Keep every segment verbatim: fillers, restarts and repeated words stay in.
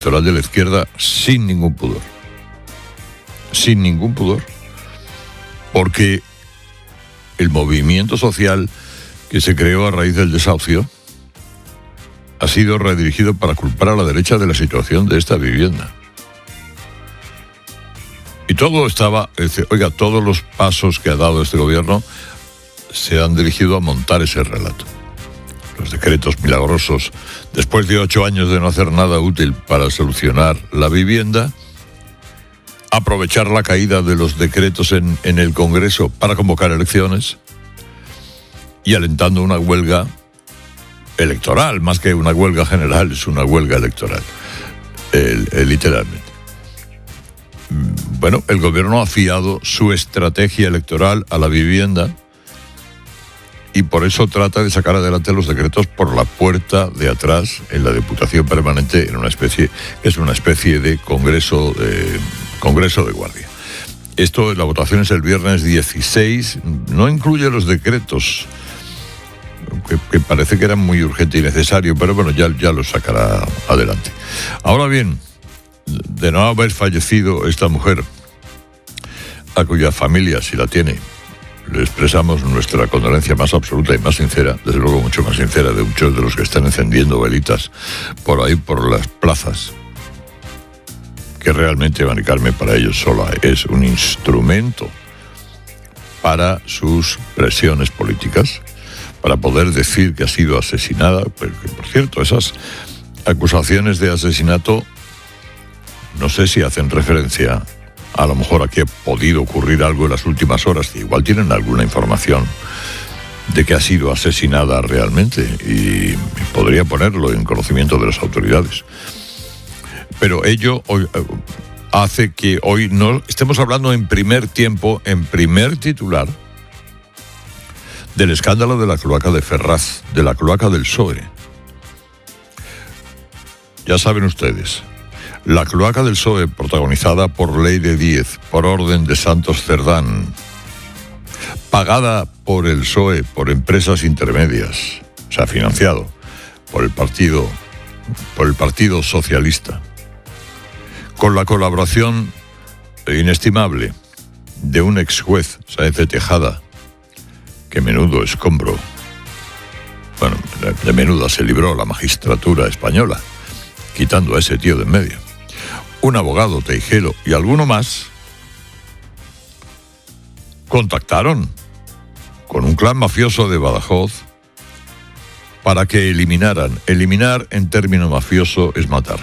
electoral de la izquierda sin ningún pudor. Sin ningún pudor. Porque el movimiento social que se creó a raíz del desahucio ha sido redirigido para culpar a la derecha de la situación de esta vivienda. Y todo estaba, es decir, oiga, todos los pasos que ha dado este gobierno se han dirigido a montar ese relato. Los decretos milagrosos, después de ocho años de no hacer nada útil para solucionar la vivienda, aprovechar la caída de los decretos en, en el Congreso para convocar elecciones y alentando una huelga electoral, más que una huelga general, es una huelga electoral, el, el, literalmente. Bueno, el gobierno ha fiado su estrategia electoral a la vivienda y por eso trata de sacar adelante los decretos por la puerta de atrás en la Diputación Permanente, en una especie, es una especie de congreso de, congreso de guardia. Esto, la votación es el viernes dieciséis, no incluye los decretos, que, que parece que eran muy urgente y necesario, pero bueno, ya, ya lo sacará adelante. Ahora bien, de no haber fallecido esta mujer, a cuya familia, si la tiene, le expresamos nuestra condolencia más absoluta y más sincera, desde luego mucho más sincera de muchos de los que están encendiendo velitas por ahí, por las plazas, que realmente Mari Carmen para ellos sola es un instrumento para sus presiones políticas, para poder decir que ha sido asesinada, porque por cierto, esas acusaciones de asesinato no sé si hacen referencia a lo mejor a que ha podido ocurrir algo en las últimas horas, que igual tienen alguna información de que ha sido asesinada realmente y podría ponerlo en conocimiento de las autoridades. Pero ello hoy, hace que hoy no estemos hablando en primer tiempo, en primer titular, del escándalo de la cloaca de Ferraz, de la cloaca del P S O E. Ya saben ustedes, la cloaca del P S O E, protagonizada por Leire Díez, por orden de Santos Cerdán, pagada por el P S O E, por empresas intermedias, o sea, financiado por el partido, por el Partido Socialista, con la colaboración inestimable de un ex juez, Sáenz de Tejada, que menudo escombro, bueno, de menuda se libró la magistratura española, quitando a ese tío de en medio. Un abogado, Teijero y alguno más contactaron con un clan mafioso de Badajoz para que eliminaran, eliminar en término mafioso es matar,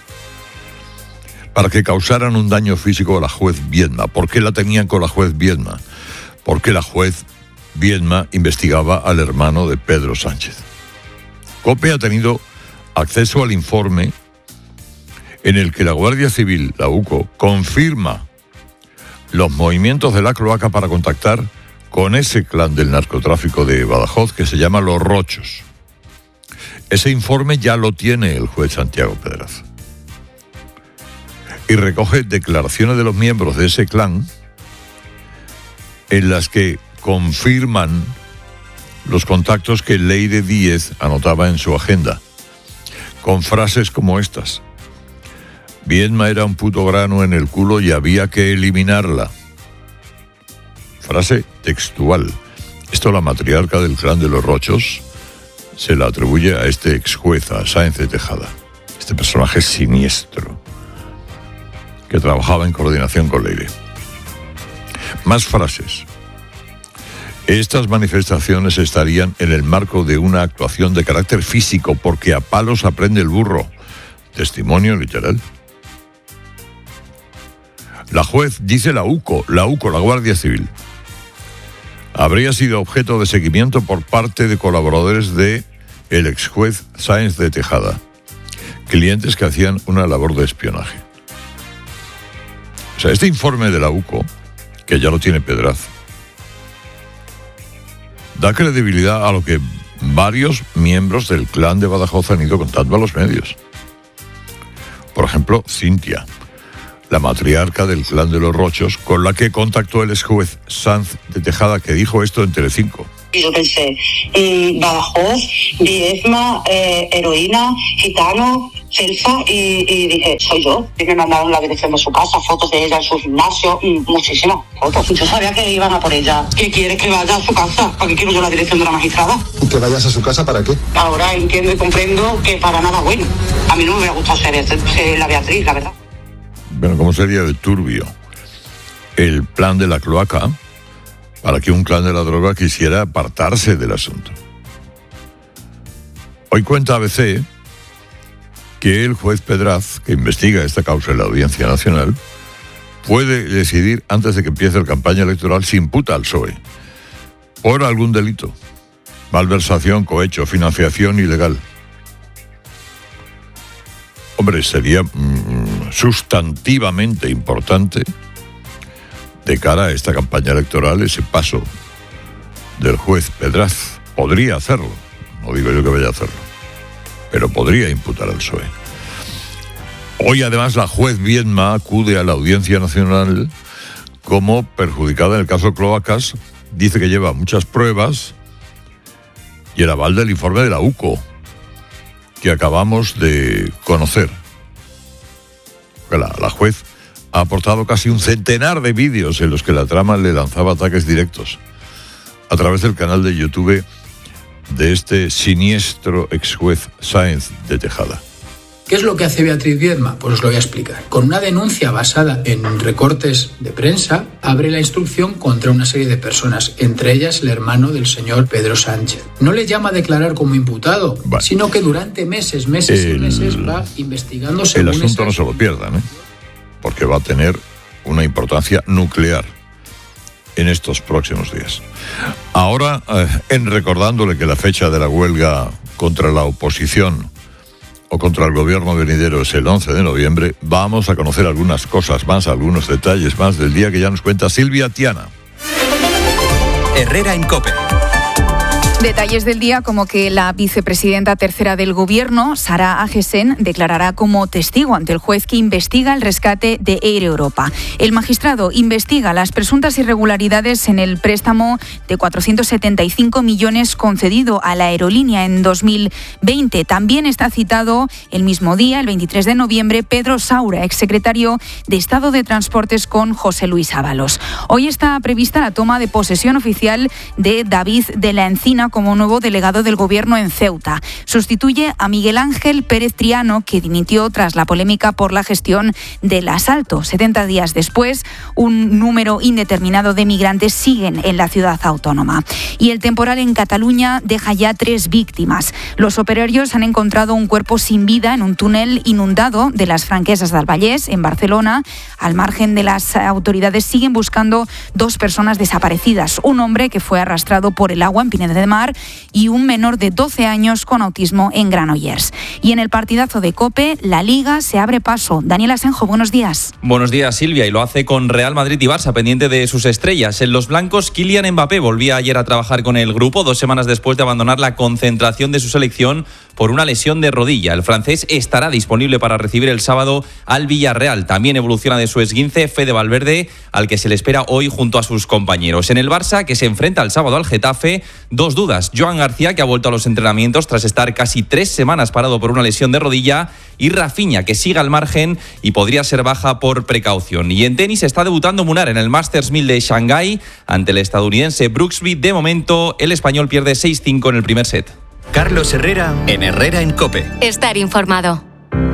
para que causaran un daño físico a la juez Viedma. ¿Por qué la tenían con la juez Viedma? Porque la juez Viedma investigaba al hermano de Pedro Sánchez. COPE ha tenido acceso al informe en el que la Guardia Civil, la UCO, confirma los movimientos de la cloaca para contactar con ese clan del narcotráfico de Badajoz que se llama Los Rochos. Ese informe ya lo tiene el juez Santiago Pedraza y recoge declaraciones de los miembros de ese clan en las que confirman los contactos que Leire Díez anotaba en su agenda, con frases como estas: Viedma era un puto grano en el culo y había que eliminarla. Frase textual. Esto la matriarca del clan de los Rochos se la atribuye a este ex juez, a Sáenz de Tejada, este personaje siniestro que trabajaba en coordinación con Leire. Más frases. Estas manifestaciones estarían en el marco de una actuación de carácter físico porque a palos aprende el burro. Testimonio literal. La juez, dice la UCO, la UCO, la Guardia Civil, habría sido objeto de seguimiento por parte de colaboradores de el ex juez Sáenz de Tejada, clientes que hacían una labor de espionaje. O sea, este informe de la UCO, que ya lo tiene Pedraza, da credibilidad a lo que varios miembros del clan de Badajoz han ido contando a los medios. Por ejemplo, Cintia, la matriarca del clan de los Rochos, con la que contactó el ex juez Sáenz de Tejada, que dijo esto en Telecinco. Y yo pensé, mmm, Badajoz, Viedma, eh, heroína, gitano, Celsa y, y dije, soy yo. Y me mandaron la dirección de su casa, fotos de ella en su gimnasio, muchísimas fotos. Yo sabía que iban a por ella. ¿Qué quiere que vaya a su casa? ¿Para qué quiero yo la dirección de la magistrada? ¿Que vayas a su casa para qué? Ahora entiendo y comprendo que para nada bueno. A mí no me hubiera gustado ser, ser la Beatriz, la verdad. Bueno, ¿cómo sería de turbio el plan de la cloaca para que un clan de la droga quisiera apartarse del asunto? Hoy cuenta A B C que el juez Pedraz, que investiga esta causa en la Audiencia Nacional, puede decidir antes de que empiece la campaña electoral si imputa al P S O E por algún delito, malversación, cohecho, financiación ilegal. Hombre, sería mmm, sustantivamente importante de cara a esta campaña electoral ese paso del juez Pedraz. Podría hacerlo, no digo yo que vaya a hacerlo, pero podría imputar al P S O E. Hoy además la juez Viedma acude a la Audiencia Nacional como perjudicada en el caso Cloacas. Dice que lleva muchas pruebas y el aval del informe de la U C O que acabamos de conocer. La, la juez ha aportado casi un centenar de vídeos en los que la trama le lanzaba ataques directos a través del canal de YouTube de este siniestro ex juez Sáenz de Tejada. ¿Qué es lo que hace Beatriz Viedma? Pues os lo voy a explicar. Con una denuncia basada en recortes de prensa, abre la instrucción contra una serie de personas, entre ellas el hermano del señor Pedro Sánchez. No le llama a declarar como imputado, vale, sino que durante meses, meses el, y meses va investigando según el asunto. Esas... No se lo pierdan, ¿eh? Porque va a tener una importancia nuclear en estos próximos días. Ahora, eh, en recordándole que la fecha de la huelga contra la oposición o contra el gobierno venidero es el once de noviembre, vamos a conocer algunas cosas más, algunos detalles más del día que ya nos cuenta Silvia Tiana. Herrera en COPE. Detalles del día como que la vicepresidenta tercera del Gobierno, Sara Agesen, declarará como testigo ante el juez que investiga el rescate de Air Europa. El magistrado investiga las presuntas irregularidades en el préstamo de cuatrocientos setenta y cinco millones concedido a la aerolínea en dos mil veinte. También está citado el mismo día, el veintitrés de noviembre, Pedro Saura, exsecretario de Estado de Transportes con José Luis Ábalos. Hoy está prevista la toma de posesión oficial de David de la Encina como nuevo delegado del Gobierno en Ceuta. Sustituye a Miguel Ángel Pérez Triano, que dimitió tras la polémica por la gestión del asalto. setenta días después, un número indeterminado de migrantes siguen en la ciudad autónoma. Y el temporal en Cataluña deja ya tres víctimas. Los operarios han encontrado un cuerpo sin vida en un túnel inundado de las Franquesas del Vallès, en Barcelona. Al margen de las autoridades, siguen buscando dos personas desaparecidas. Un hombre que fue arrastrado por el agua en Pineda de Mar y un menor de doce años con autismo en Granollers. Y en el partidazo de COPE, la Liga se abre paso. Daniel Asenjo, buenos días. Buenos días, Silvia, y lo hace con Real Madrid y Barça, pendiente de sus estrellas. En los blancos, Kylian Mbappé volvía ayer a trabajar con el grupo, dos semanas después de abandonar la concentración de su selección por una lesión de rodilla. El francés estará disponible para recibir el sábado al Villarreal. También evoluciona de su esguince Fede Valverde, al que se le espera hoy junto a sus compañeros. En el Barça, que se enfrenta el sábado al Getafe, dos dudas. Joan García, que ha vuelto a los entrenamientos tras estar casi tres semanas parado por una lesión de rodilla, y Rafinha, que sigue al margen y podría ser baja por precaución. Y en tenis está debutando Munar en el Masters mil de Shanghái ante el estadounidense Brooksby. De momento, el español pierde seis cinco en el primer set. Carlos Herrera en Herrera en COPE. Estar informado.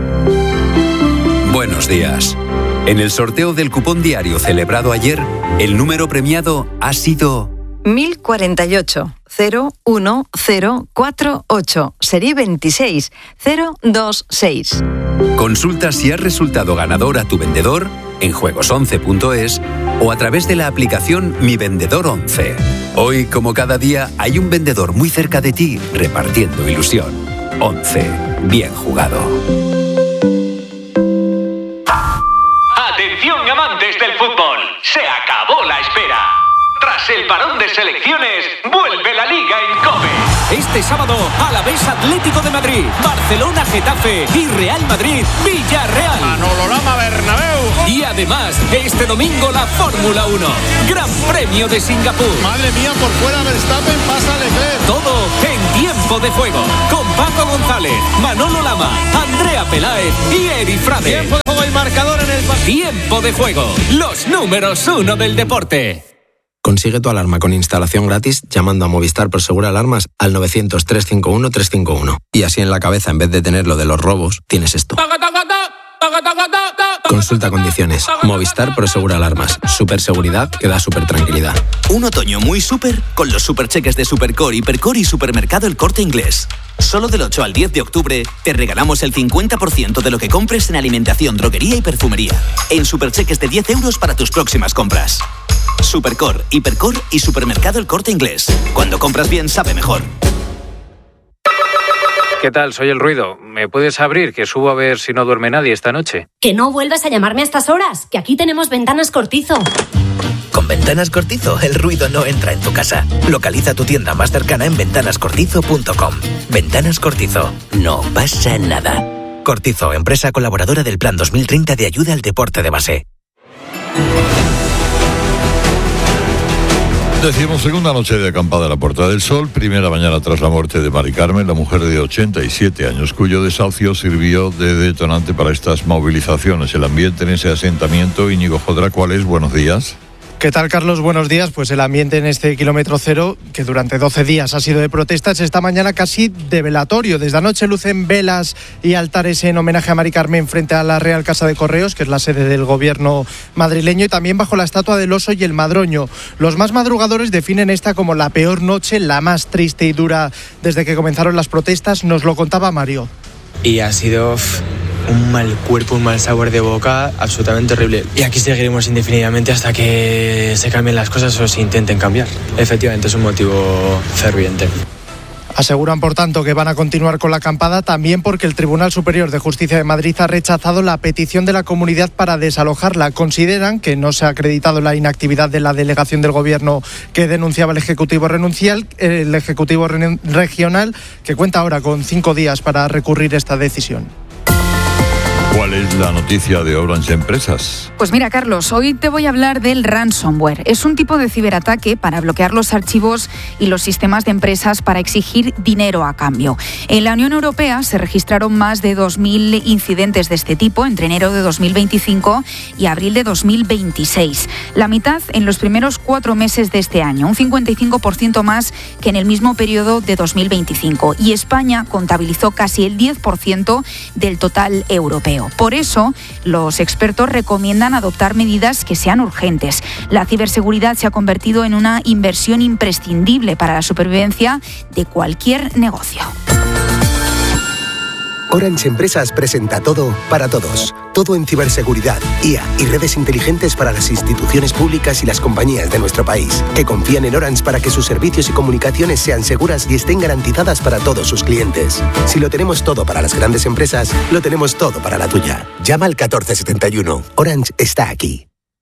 Buenos días. En el sorteo del cupón diario celebrado ayer, el número premiado ha sido mil cuarenta y ocho, cero uno cero cuatro ocho, serie veintiséis cero dos seis. Consulta si has resultado ganador a tu vendedor en juegos once punto es o a través de la aplicación Mi Vendedor once. Hoy, como cada día, hay un vendedor muy cerca de ti repartiendo ilusión. once. Bien jugado. Atención, amantes del fútbol. Se acabó la espera. Tras el parón de selecciones, vuelve la Liga en COPE. Este sábado, Alavés Atlético de Madrid, Barcelona Getafe y Real Madrid Villarreal. Manolo Lama Bernabéu. Y además Además, este domingo la Fórmula uno. Gran Premio de Singapur. Madre mía, por fuera Verstappen, pasa Leclerc. Todo en Tiempo de Juego. Con Paco González, Manolo Lama, Andrea Peláez y Eri Frade. Tiempo de juego y marcador en el... Tiempo de Juego. Los números uno del deporte. Consigue tu alarma con instalación gratis llamando a Movistar Prosegur Alarmas al novecientos, trescientos cincuenta y uno, trescientos cincuenta y uno. Y así en la cabeza, en vez de tener lo de los robos, tienes esto. Consulta condiciones. Movistar Prosegur Alarmas. Superseguridad que da super tranquilidad. Un otoño muy super con los supercheques de Supercore, Hipercore y Supermercado El Corte Inglés. Solo del ocho al diez de octubre te regalamos el cincuenta por ciento de lo que compres en alimentación, droguería y perfumería. En supercheques de diez euros para tus próximas compras. Supercore, Hipercore y Supermercado El Corte Inglés. Cuando compras bien, sabe mejor. ¿Qué tal? Soy El Ruido. ¿Me puedes abrir? Que subo a ver si no duerme nadie esta noche. Que no vuelvas a llamarme a estas horas, que aquí tenemos Ventanas Cortizo. Con Ventanas Cortizo, el ruido no entra en tu casa. Localiza tu tienda más cercana en ventanas cortizo punto com. Ventanas Cortizo. No pasa nada. Cortizo, empresa colaboradora del Plan dos mil treinta de ayuda al deporte de base. Decimos segunda noche de acampada en la Puerta del Sol, primera mañana tras la muerte de Mari Carmen, la mujer de ochenta y siete años, cuyo desahucio sirvió de detonante para estas movilizaciones. El ambiente en ese asentamiento, Íñigo Jodra, ¿cuál es? Buenos días. ¿Qué tal, Carlos? Buenos días. Pues el ambiente en este kilómetro cero, que durante doce días ha sido de protestas, esta mañana casi de velatorio. Desde anoche lucen velas y altares en homenaje a Mari Carmen frente a la Real Casa de Correos, que es la sede del gobierno madrileño, y también bajo la estatua del oso y el madroño. Los más madrugadores definen esta como la peor noche, la más triste y dura desde que comenzaron las protestas. Nos lo contaba Mario. Y ha sido un mal cuerpo, un mal sabor de boca absolutamente horrible. Y aquí seguiremos indefinidamente hasta que se cambien las cosas o se intenten cambiar. Efectivamente es un motivo ferviente. Aseguran, por tanto, que van a continuar con la acampada, también porque el Tribunal Superior de Justicia de Madrid ha rechazado la petición de la comunidad para desalojarla. Consideran que no se ha acreditado la inactividad de la delegación del Gobierno que denunciaba el Ejecutivo Renuncial, el Ejecutivo Regional, que cuenta ahora con cinco días para recurrir esta decisión. ¿Cuál es la noticia de Orange Empresas? Pues mira, Carlos, hoy te voy a hablar del ransomware. Es un tipo de ciberataque para bloquear los archivos y los sistemas de empresas para exigir dinero a cambio. En la Unión Europea se registraron más de dos mil incidentes de este tipo entre enero de dos mil veinticinco y abril de dos mil veintiséis. La mitad en los primeros cuatro meses de este año, un cincuenta y cinco por ciento más que en el mismo periodo de dos mil veinticinco. Y España contabilizó casi el diez por ciento del total europeo. Por eso, los expertos recomiendan adoptar medidas que sean urgentes. La ciberseguridad se ha convertido en una inversión imprescindible para la supervivencia de cualquier negocio. Orange Empresas presenta todo para todos. Todo en ciberseguridad, I A y redes inteligentes para las instituciones públicas y las compañías de nuestro país, que confían en Orange para que sus servicios y comunicaciones sean seguras y estén garantizadas para todos sus clientes. Si lo tenemos todo para las grandes empresas, lo tenemos todo para la tuya. Llama al catorce setenta y uno. Orange está aquí.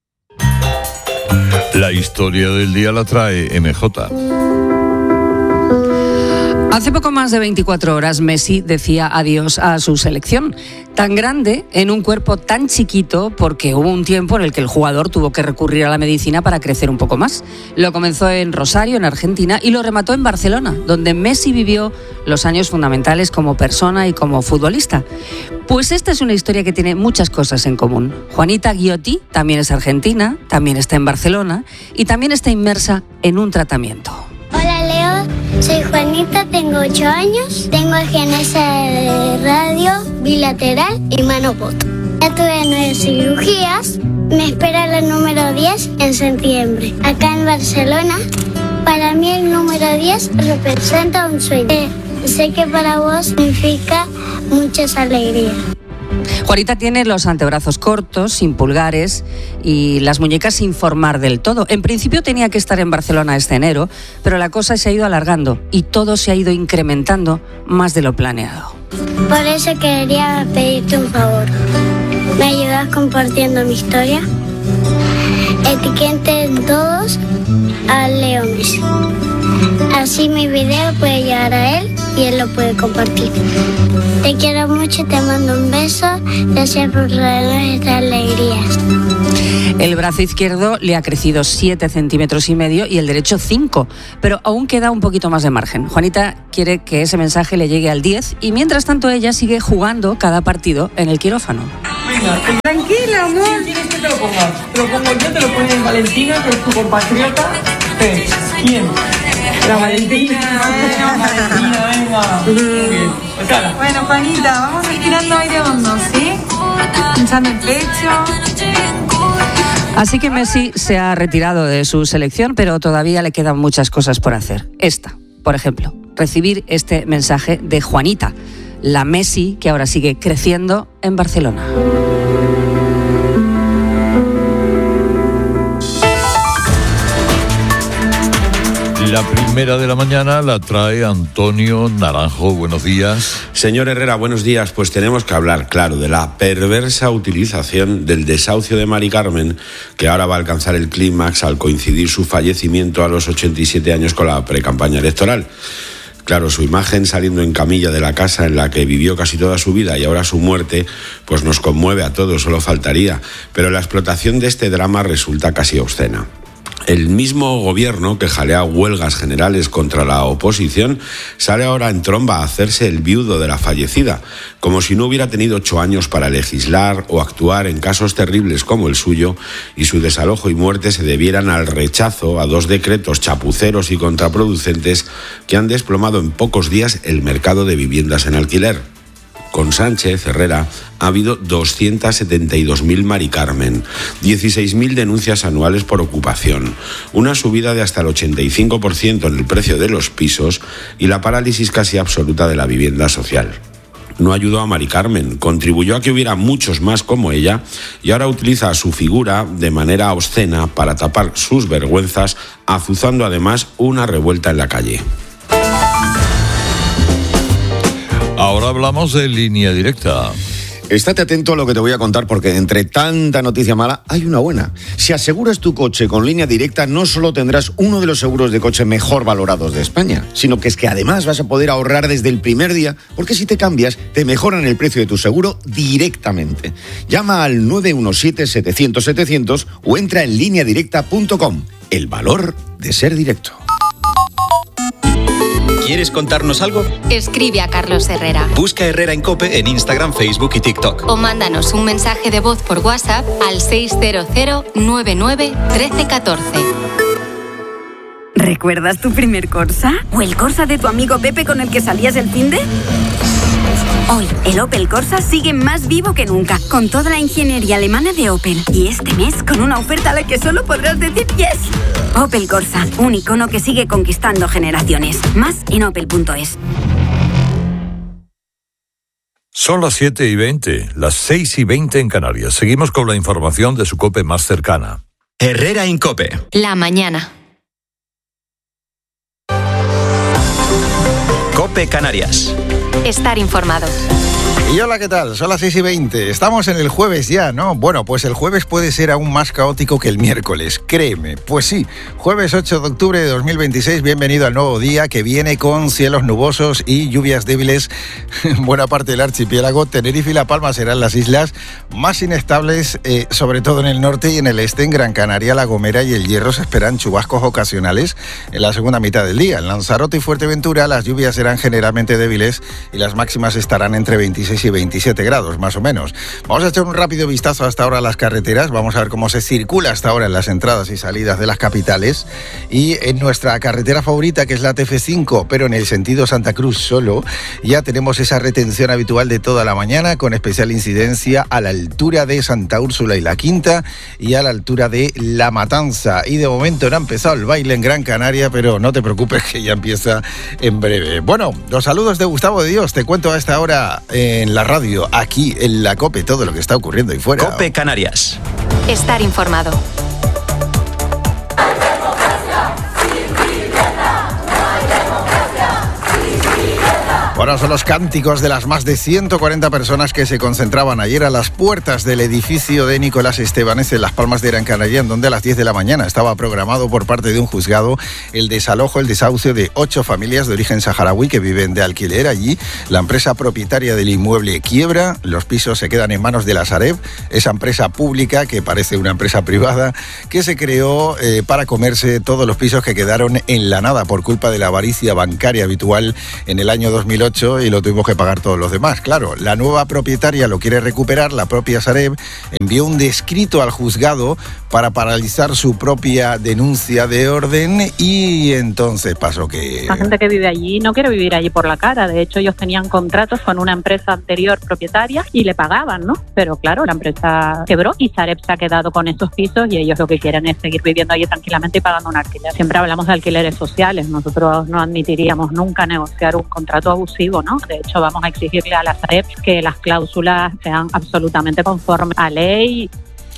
La historia del día la trae M J. Hace poco más de veinticuatro horas Messi decía adiós a su selección. Tan grande en un cuerpo tan chiquito porque hubo un tiempo en el que el jugador tuvo que recurrir a la medicina para crecer un poco más. Lo comenzó en Rosario, en Argentina, y lo remató en Barcelona, donde Messi vivió los años fundamentales como persona y como futbolista. Pues esta es una historia que tiene muchas cosas en común. Juanita Guiotti también es argentina, también está en Barcelona y también está inmersa en un tratamiento. Hola Leo, soy Juanita, tengo ocho años, tengo agenesia de radio, bilateral y manopot. Ya tuve nueve cirugías, me espera la número diez en septiembre. Acá en Barcelona, para mí el número diez representa un sueño. Eh, sé que para vos significa muchas alegrías. Juanita tiene los antebrazos cortos, sin pulgares, y las muñecas sin formar del todo. En principio tenía que estar en Barcelona este enero, pero la cosa se ha ido alargando y todo se ha ido incrementando más de lo planeado. Por eso quería pedirte un favor. ¿Me ayudas compartiendo mi historia? Etiqueten todos a Leo Messi. Así mi video puede llegar a él y él lo puede compartir. Te quiero mucho, te mando un beso. Gracias por traernos estas alegrías. El brazo izquierdo le ha crecido siete centímetros y medio y el derecho cinco, pero aún queda un poquito más de margen. Juanita quiere que ese mensaje le llegue al diez y mientras tanto ella sigue jugando cada partido en el quirófano. Venga, tranquila, amor. ¿Quién quieres que te lo ponga? Te lo pongo yo, te lo pone Valentina, que es tu compatriota. ¿Eh? ¿Quién? La Valentina. Bueno, Valentina, venga. Muy bien. Pues cara. Bueno, Juanita, vamos respirando aire hondo, ¿sí? Hinchando el pecho. Así que Messi se ha retirado de su selección, pero todavía le quedan muchas cosas por hacer. Esta, por ejemplo, recibir este mensaje de Juanita, la Messi que ahora sigue creciendo en Barcelona. La primera de la mañana la trae Antonio Naranjo. Buenos días. Señor Herrera, buenos días. Pues tenemos que hablar, claro, de la perversa utilización del desahucio de Mari Carmen, que ahora va a alcanzar el clímax al coincidir su fallecimiento a los ochenta y siete años con la precampaña electoral. Claro, su imagen saliendo en camilla de la casa en la que vivió casi toda su vida y ahora su muerte, pues nos conmueve a todos, solo faltaría. Pero la explotación de este drama resulta casi obscena. El mismo gobierno que jalea huelgas generales contra la oposición sale ahora en tromba a hacerse el viudo de la fallecida, como si no hubiera tenido ocho años para legislar o actuar en casos terribles como el suyo y su desalojo y muerte se debieran al rechazo a dos decretos chapuceros y contraproducentes que han desplomado en pocos días el mercado de viviendas en alquiler. Con Sánchez, Herrera, ha habido doscientas setenta y dos mil Mari Carmen, dieciséis mil denuncias anuales por ocupación, una subida de hasta el ochenta y cinco por ciento en el precio de los pisos y la parálisis casi absoluta de la vivienda social. No ayudó a Mari Carmen, contribuyó a que hubiera muchos más como ella y ahora utiliza su figura de manera obscena para tapar sus vergüenzas, azuzando además una revuelta en la calle. Ahora hablamos de Línea Directa. Estate atento a lo que te voy a contar porque entre tanta noticia mala hay una buena. Si aseguras tu coche con Línea Directa no solo tendrás uno de los seguros de coche mejor valorados de España, sino que es que además vas a poder ahorrar desde el primer día porque si te cambias te mejoran el precio de tu seguro directamente. Llama al nueve uno siete setecientos setecientos o entra en línea directa punto com. El valor de ser directo. ¿Quieres contarnos algo? Escribe a Carlos Herrera. Busca Herrera en COPE en Instagram, Facebook y TikTok. O mándanos un mensaje de voz por WhatsApp al seis cero cero nueve nueve uno tres uno cuatro. ¿Recuerdas tu primer Corsa? ¿O el Corsa de tu amigo Pepe con el que salías el finde? Hoy, el Opel Corsa sigue más vivo que nunca, con toda la ingeniería alemana de Opel. Y este mes, con una oferta a la que solo podrás decir yes. Opel Corsa, un icono que sigue conquistando generaciones. Más en opel punto es. Son las siete y veinte, las seis y veinte en Canarias. Seguimos con la información de su COPE más cercana. Herrera en COPE. La mañana. COPE Canarias. Estar informado. Y hola, ¿qué tal? Son las seis y veinte. Estamos en el jueves ya, ¿no? Bueno, pues el jueves puede ser aún más caótico que el miércoles, créeme. Pues sí, jueves ocho de octubre de dos mil veintiséis, bienvenido al nuevo día que viene con cielos nubosos y lluvias débiles en buena parte del archipiélago. Tenerife y La Palma serán las islas más inestables, eh, sobre todo en el norte y en el este. En Gran Canaria, La Gomera y El Hierro se esperan chubascos ocasionales en la segunda mitad del día. En Lanzarote y Fuerteventura las lluvias serán generalmente débiles y las máximas estarán entre veintiséis y veintisiete grados, más o menos. Vamos a echar un rápido vistazo hasta ahora a las carreteras. Vamos a ver cómo se circula hasta ahora en las entradas y salidas de las capitales. Y en nuestra carretera favorita, que es la T F cinco, pero en el sentido Santa Cruz solo, ya tenemos esa retención habitual de toda la mañana, con especial incidencia a la altura de Santa Úrsula y La Quinta y a la altura de La Matanza. Y de momento no ha empezado el baile en Gran Canaria, pero no te preocupes que ya empieza en breve. Bueno, los saludos de Gustavo de Dios. Te cuento a esta hora en la radio, aquí en la COPE, todo lo que está ocurriendo ahí fuera. COPE Canarias. Estar informado. Bueno, son los cánticos de las más de ciento cuarenta personas que se concentraban ayer a las puertas del edificio de Nicolás Estebanez en Las Palmas de Gran Canaria, en donde a las diez de la mañana estaba programado por parte de un juzgado el desalojo, el desahucio de ocho familias de origen saharaui que viven de alquiler allí. La empresa propietaria del inmueble quiebra, los pisos se quedan en manos de la Sareb, esa empresa pública que parece una empresa privada que se creó eh, para comerse todos los pisos que quedaron en la nada por culpa de la avaricia bancaria habitual en el año dos mil ocho. Y lo tuvimos que pagar todos los demás. Claro, la nueva propietaria lo quiere recuperar, la propia Sareb envió un descrito al juzgado para paralizar su propia denuncia de orden y entonces pasó que... La gente que vive allí no quiere vivir allí por la cara, de hecho ellos tenían contratos con una empresa anterior propietaria y le pagaban, ¿no? Pero claro, la empresa quebró y Sareb se ha quedado con esos pisos y ellos lo que quieren es seguir viviendo allí tranquilamente y pagando un alquiler. Siempre hablamos de alquileres sociales, nosotros no admitiríamos nunca negociar un contrato abusivo, ¿no? De hecho, vamos a exigirle a la Sareb que las cláusulas sean absolutamente conformes a ley.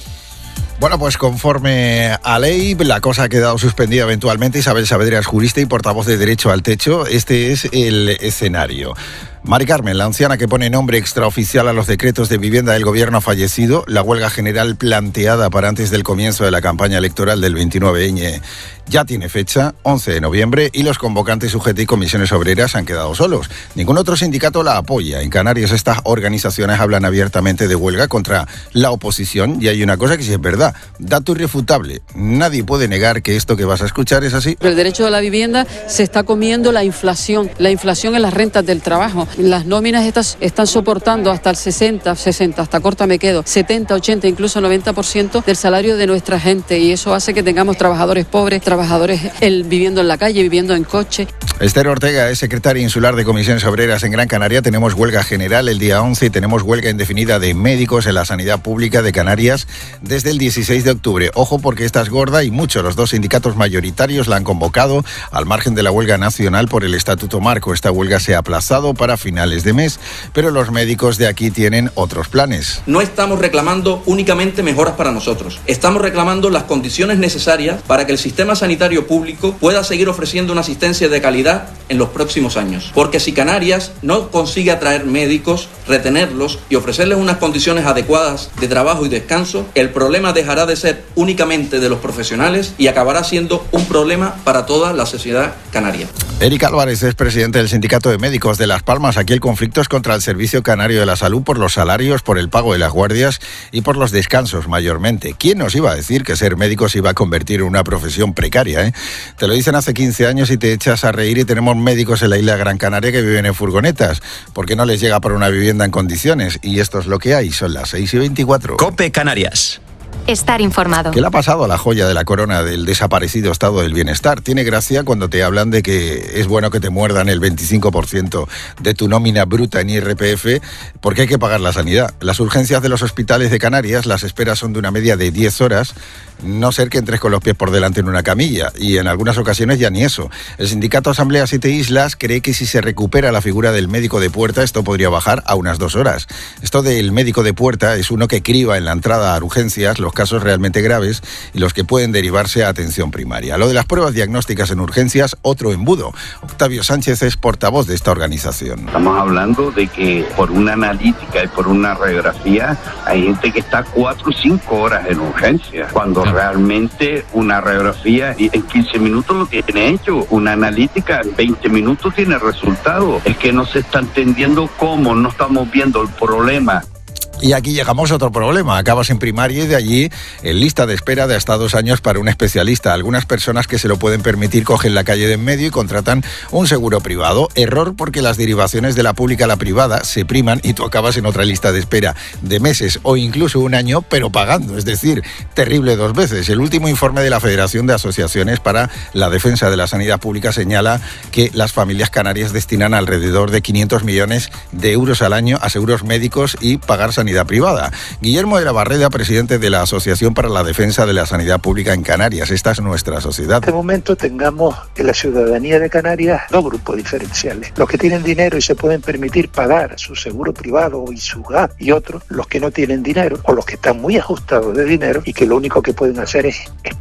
Bueno, pues conforme a ley, la cosa ha quedado suspendida eventualmente. Isabel Saavedra es jurista y portavoz de Derecho al Techo. Este es el escenario. Mari Carmen, la anciana que pone nombre extraoficial a los decretos de vivienda del gobierno, ha fallecido. La huelga general planteada para antes del comienzo de la campaña electoral del veintinueve ñ ya tiene fecha, once de noviembre, y los convocantes U G T y comisiones obreras han quedado solos. Ningún otro sindicato la apoya. En Canarias estas organizaciones hablan abiertamente de huelga contra la oposición y hay una cosa que sí es verdad, dato irrefutable. Nadie puede negar que esto que vas a escuchar es así. El derecho a la vivienda se está comiendo la inflación, la inflación en las rentas del trabajo. Las nóminas estas están soportando hasta el sesenta, sesenta, hasta corta me quedo, setenta, ochenta, incluso noventa por ciento del salario de nuestra gente y eso hace que tengamos trabajadores pobres, trabajadores el, viviendo en la calle, viviendo en coche. Esther Ortega es secretaria insular de Comisiones Obreras en Gran Canaria. Tenemos huelga general el día once y tenemos huelga indefinida de médicos en la sanidad pública de Canarias desde el dieciséis de octubre. Ojo porque esta es gorda y mucho. Los dos sindicatos mayoritarios la han convocado al margen de la huelga nacional por el Estatuto Marco. Esta huelga se ha aplazado para finales de mes, pero los médicos de aquí tienen otros planes. No estamos reclamando únicamente mejoras para nosotros. Estamos reclamando las condiciones necesarias para que el sistema sanitario público pueda seguir ofreciendo una asistencia de calidad en los próximos años. Porque si Canarias no consigue atraer médicos, retenerlos y ofrecerles unas condiciones adecuadas de trabajo y descanso, el problema dejará de ser únicamente de los profesionales y acabará siendo un problema para toda la sociedad canaria. Eric Álvarez es presidente del Sindicato de Médicos de Las Palmas. Aquí el conflicto es contra el Servicio Canario de la Salud por los salarios, por el pago de las guardias y por los descansos mayormente. ¿Quién nos iba a decir que ser médico se iba a convertir en una profesión precaria? ¿eh? Te lo dicen hace quince años y te echas a reír y tenemos médicos en la isla de Gran Canaria que viven en furgonetas porque no les llega para una vivienda en condiciones y esto es lo que hay. Son las seis y veinticuatro. COPE Canarias. Estar informado. ¿Qué le ha pasado a la joya de la corona del desaparecido estado del bienestar? Tiene gracia cuando te hablan de que es bueno que te muerdan el veinticinco por ciento de tu nómina bruta en I R P F porque hay que pagar la sanidad. Las urgencias de los hospitales de Canarias, las esperas son de una media de diez horas, no ser que entres con los pies por delante en una camilla y en algunas ocasiones ya ni eso. El sindicato Asamblea Siete Islas cree que si se recupera la figura del médico de puerta esto podría bajar a unas dos horas. Esto del médico de puerta es uno que criba en la entrada a urgencias los casos realmente graves y los que pueden derivarse a atención primaria. Lo de las pruebas diagnósticas en urgencias, otro embudo. Octavio Sánchez es portavoz de esta organización. Estamos hablando de que por una analítica y por una radiografía hay gente que está cuatro o cinco horas en urgencias, cuando realmente una radiografía en quince minutos lo tiene hecho, una analítica en veinte minutos tiene resultado. Es que no se está entendiendo cómo, no estamos viendo el problema. Y aquí llegamos a otro problema. Acabas en primaria y de allí en lista de espera de hasta dos años para un especialista. Algunas personas que se lo pueden permitir cogen la calle de en medio y contratan un seguro privado. Error porque las derivaciones de la pública a la privada se priman y tú acabas en otra lista de espera de meses o incluso un año, pero pagando. Es decir, terrible dos veces. El último informe de la Federación de Asociaciones para la Defensa de la Sanidad Pública señala que las familias canarias destinan alrededor de quinientos millones de euros al año a seguros médicos y pagar sanidad privada. Guillermo de la Barreda, presidente de la Asociación para la Defensa de la Sanidad Pública en Canarias. Esta es nuestra sociedad. En este momento tengamos en la ciudadanía de Canarias dos grupos diferenciales. Los que tienen dinero y se pueden permitir pagar su seguro privado y su gas, y otros, los que no tienen dinero o los que están muy ajustados de dinero y que lo único que pueden hacer es esperar.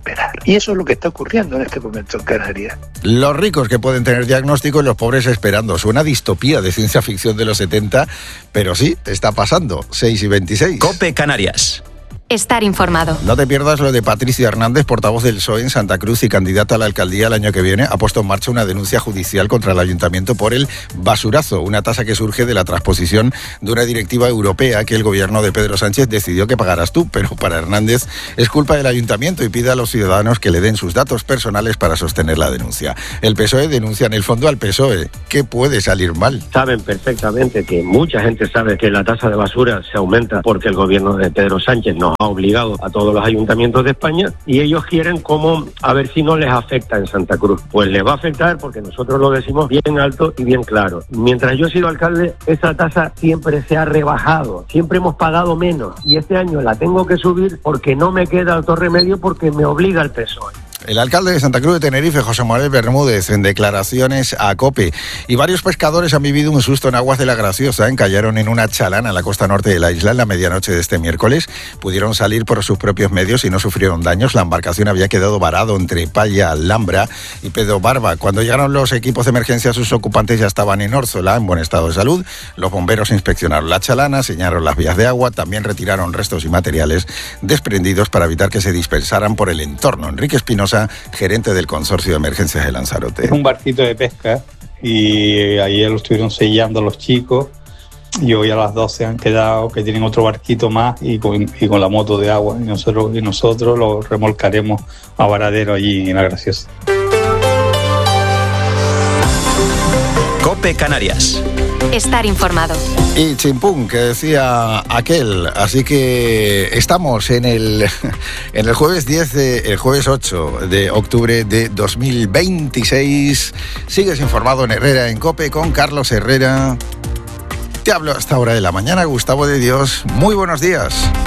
Y eso es lo que está ocurriendo en este momento en Canarias. Los ricos que pueden tener diagnóstico y los pobres esperando. Suena distopía de ciencia ficción de los setenta, pero sí, está pasando. seis y veintiséis. COPE Canarias. Estar informado. No te pierdas lo de Patricia Hernández, portavoz del P S O E en Santa Cruz y candidata a la alcaldía el año que viene. Ha puesto en marcha una denuncia judicial contra el ayuntamiento por el basurazo, una tasa que surge de la transposición de una directiva europea que el gobierno de Pedro Sánchez decidió que pagaras tú, pero para Hernández es culpa del ayuntamiento y pide a los ciudadanos que le den sus datos personales para sostener la denuncia. El P S O E denuncia en el fondo al P S O E. ¿Qué puede salir mal? Saben perfectamente que mucha gente sabe que la tasa de basura se aumenta porque el gobierno de Pedro Sánchez nos ha obligado a todos los ayuntamientos de España y ellos quieren como a ver si no les afecta en Santa Cruz. Pues les va a afectar porque nosotros lo decimos bien alto y bien claro. Mientras yo he sido alcalde, esa tasa siempre se ha rebajado, siempre hemos pagado menos y este año la tengo que subir porque no me queda otro remedio porque me obliga el P S O E. El alcalde de Santa Cruz de Tenerife, José Manuel Bermúdez, en declaraciones a COPE. Y varios pescadores han vivido un susto en aguas de la Graciosa. Cayeron en una chalana en la costa norte de la isla en la medianoche de este miércoles. Pudieron salir por sus propios medios y no sufrieron daños. La embarcación había quedado varado entre Palla, Alhambra y Pedro Barba. Cuando llegaron los equipos de emergencia, sus ocupantes ya estaban en Órzola, en buen estado de salud. Los bomberos inspeccionaron la chalana, señalaron las vías de agua, también retiraron restos y materiales desprendidos para evitar que se dispersaran por el entorno. Enrique Espinosa, gerente del Consorcio de Emergencias de Lanzarote. Es un barquito de pesca y ayer lo estuvieron sellando los chicos y hoy a las doce han quedado que tienen otro barquito más y con, y con la moto de agua y nosotros, y nosotros lo remolcaremos a Varadero allí en La Graciosa. COPE Canarias. Estar informado. Y chimpún, que decía aquel. Así que estamos en el en el jueves diez de, el jueves ocho de octubre de dos mil veintiséis. Sigues informado en Herrera en COPE con Carlos Herrera. Te hablo hasta hora de la mañana, Gustavo de Dios. Muy buenos días.